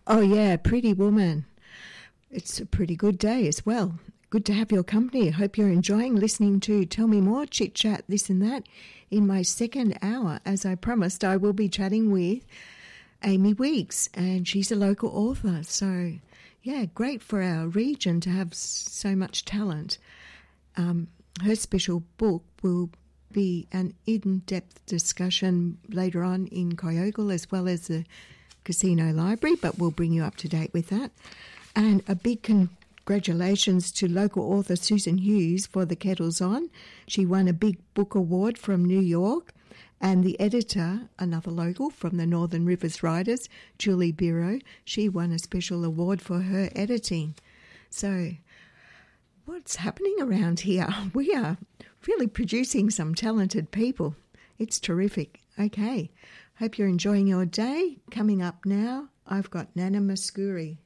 Oh, yeah, Pretty Woman. It's a pretty good day as well. Good to have your company. I hope you're enjoying listening to Tell Me More, Chit Chat, this and that. In my second hour, as I promised, I will be chatting with Amy Weeks, and she's a local author. So, yeah, great for our region to have so much talent. Her special book will be an in-depth discussion later on in Kyogle as well as the Casino Library, but we'll bring you up to date with that. And a big congratulations to local author Susan Hughes for The Kettle's On. She won a big book award from New York. And the editor, another local from the Northern Rivers Riders, Julie Biro, she won a special award for her editing. So what's happening around here? We are really producing some talented people. It's terrific. Okay, hope you're enjoying your day. Coming up now, I've got Nana Muscuri.